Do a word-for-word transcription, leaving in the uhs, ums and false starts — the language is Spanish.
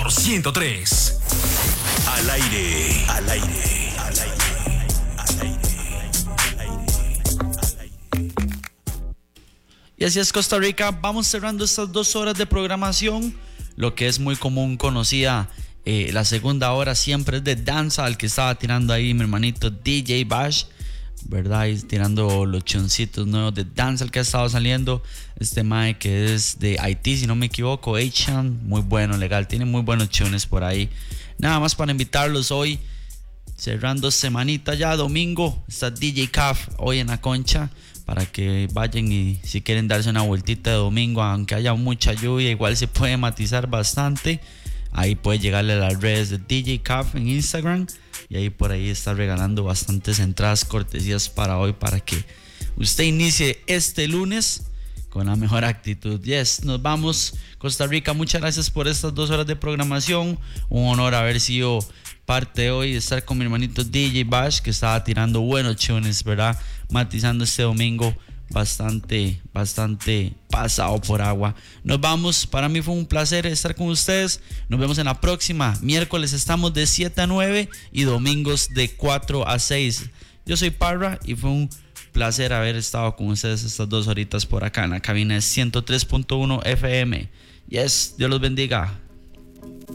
por ciento tres. Al aire, al aire, al aire, al aire, al aire, al aire. Y así es, Costa Rica. Vamos cerrando estas dos horas de programación. Lo que es muy común, conocida eh, la segunda hora siempre es de danza, al que estaba tirando ahí mi hermanito D J Bash, ¿verdad? Y tirando los choncitos nuevos de danza, el que ha estado saliendo. Este mae que es de Haití, si no me equivoco, H-Chan, muy bueno, legal, tiene muy buenos chones por ahí. Nada más para invitarlos hoy, cerrando semanita ya, domingo, está D J Caf hoy en la Concha, para que vayan y si quieren darse una vueltita de domingo, aunque haya mucha lluvia, igual se puede matizar bastante. Ahí puede llegarle a las redes de D J Caf en Instagram y ahí por ahí está regalando bastantes entradas cortesías para hoy, para que usted inicie este lunes con la mejor actitud. Yes, nos vamos, Costa Rica. Muchas gracias por estas dos horas de programación. Un honor haber sido parte hoy de estar con mi hermanito D J Bash, que estaba tirando buenos tunes, ¿verdad? Matizando este domingo bastante, bastante pasado por agua. Nos vamos. Para mí fue un placer estar con ustedes. Nos vemos en la próxima. Miércoles estamos de siete a nueve y domingos de cuatro a seis. Yo soy Parra y fue un placer haber estado con ustedes estas dos horitas por acá en la cabina de ciento tres punto uno F M. Yes, Dios los bendiga.